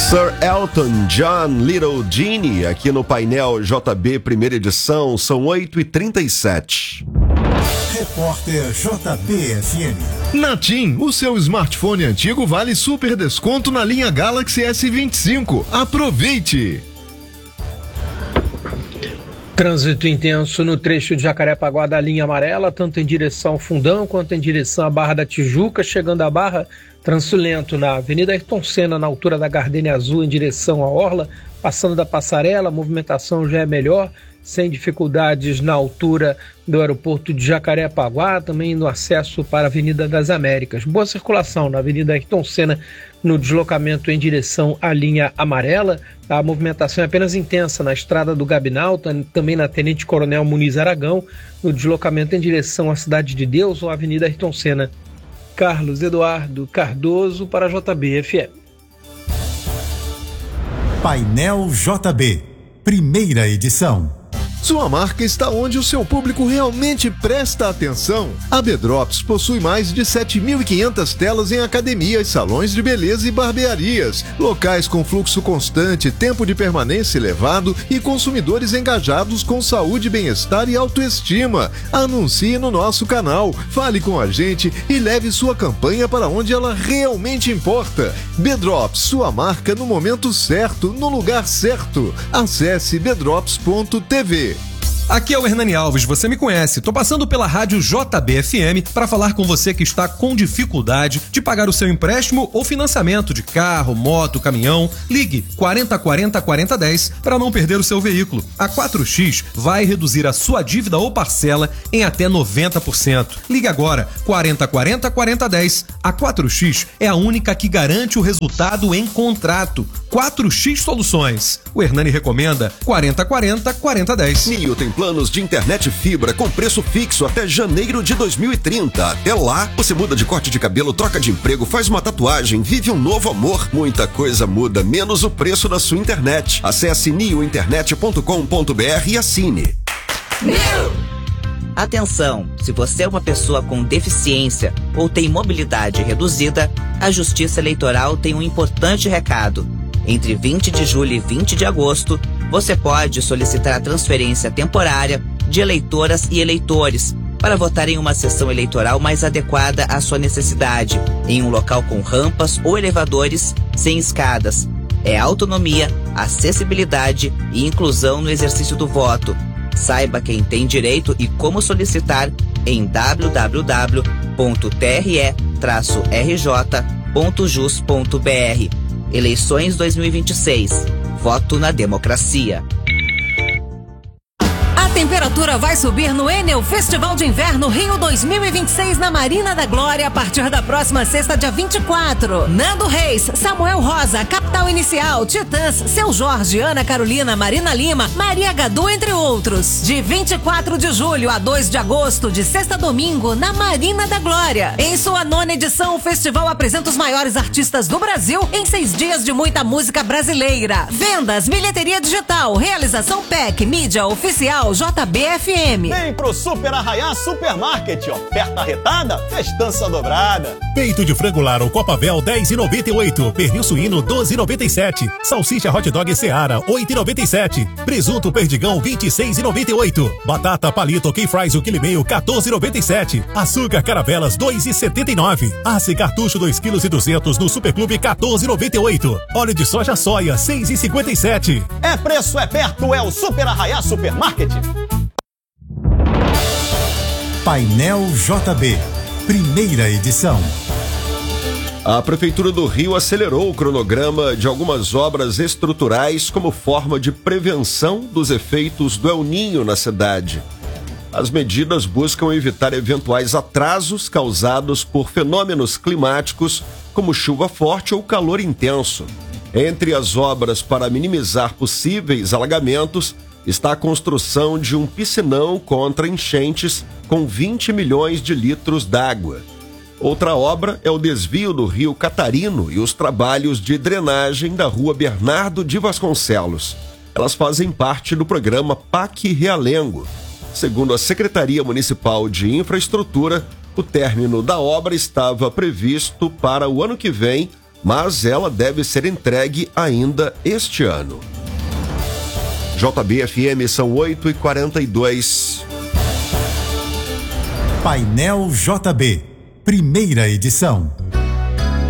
Sir Elton John, Little Genie, aqui no painel JB, primeira edição, são 8h37. Repórter JB-FM. Na TIM, o seu smartphone antigo vale super desconto na linha Galaxy S25. Aproveite! Trânsito intenso no trecho de Jacarepaguá da linha amarela, tanto em direção ao Fundão quanto em direção à Barra da Tijuca. Chegando à Barra, trânsito lento na Avenida Ayrton Senna, na altura da Gardênia Azul, em direção à Orla. Passando da passarela, a movimentação já é melhor, sem dificuldades na altura do aeroporto de Jacarepaguá, também no acesso para a Avenida das Américas. Boa circulação na Avenida Ayrton Senna, no deslocamento em direção à linha amarela. A movimentação é apenas intensa na Estrada do Gabinal, também na Tenente Coronel Muniz Aragão, no deslocamento em direção à Cidade de Deus ou à Avenida Ayrton Senna. Carlos Eduardo Cardoso para a JB-FM. Painel JB, primeira edição. Sua marca está onde o seu público realmente presta atenção. A B-Drops possui mais de 7.500 telas em academias, salões de beleza e barbearias, locais com fluxo constante, tempo de permanência elevado e consumidores engajados com saúde, bem-estar e autoestima. Anuncie no nosso canal, fale com a gente e leve sua campanha para onde ela realmente importa. B-Drops, sua marca no momento certo, no lugar certo. Acesse bdrops.tv. Aqui é o Hernani Alves, você me conhece. Tô passando pela rádio JB-FM para falar com você que está com dificuldade de pagar o seu empréstimo ou financiamento de carro, moto, caminhão. Ligue 4040-4010 para não perder o seu veículo. A 4X vai reduzir a sua dívida ou parcela em até 90%. Ligue agora 4040-4010. A 4X é a única que garante o resultado em contrato. 4X Soluções. O Hernani recomenda 4040-4010. Nio tem planos de internet fibra com preço fixo até janeiro de 2030. Até lá, você muda de corte de cabelo, troca de emprego, faz uma tatuagem, vive um novo amor. Muita coisa muda, menos o preço da sua internet. Acesse niointernet.com.br e assine. Atenção! Se você é uma pessoa com deficiência ou tem mobilidade reduzida, a Justiça Eleitoral tem um importante recado. Entre 20 de julho e 20 de agosto, você pode solicitar a transferência temporária de eleitoras e eleitores para votar em uma sessão eleitoral mais adequada à sua necessidade, em um local com rampas ou elevadores sem escadas. É autonomia, acessibilidade e inclusão no exercício do voto. Saiba quem tem direito e como solicitar em www.tre-rj.jus.br. Eleições 2026. Voto na democracia. A temperatura vai subir no Enel Festival de Inverno Rio 2026 na Marina da Glória a partir da próxima sexta, dia 24. Nando Reis, Samuel Rosa, Capital Inicial, Titãs, Seu Jorge, Ana Carolina, Marina Lima, Maria Gadu, entre outros. De 24 de julho a 2 de agosto, de sexta a domingo, na Marina da Glória. Em sua 9ª edição, o festival apresenta os maiores artistas do Brasil em 6 dias de muita música brasileira. Vendas, bilheteria digital, realização PEC, mídia oficial, JB-FM. Vem pro Super Arraiá Supermarket. Oferta arretada, festança dobrada. Peito de frango Laro Copavel 10,98. Pernil suíno 12,97. Salsicha hot dog Seara 8,97. Presunto perdigão 26,98. Batata palito K-Fries o quilo e meio 14,97. Açúcar caravelas 2,79. Ace cartucho 2,2 kg no Superclube 14,98. Óleo de soja soia 6,57. É preço, é perto, é o Super Arraiá Supermarket. Painel JB, primeira edição. A Prefeitura do Rio acelerou o cronograma de algumas obras estruturais como forma de prevenção dos efeitos do El Niño na cidade. As medidas buscam evitar eventuais atrasos causados por fenômenos climáticos como chuva forte ou calor intenso. Entre as obras para minimizar possíveis alagamentos está a construção de um piscinão contra enchentes com 20 milhões de litros d'água. Outra obra é o desvio do rio Catarino e os trabalhos de drenagem da rua Bernardo de Vasconcelos. Elas fazem parte do programa PAC Realengo. Segundo a Secretaria Municipal de Infraestrutura, o término da obra estava previsto para o ano que vem, mas ela deve ser entregue ainda este ano. JB-FM são 8h42. Painel JB, primeira edição.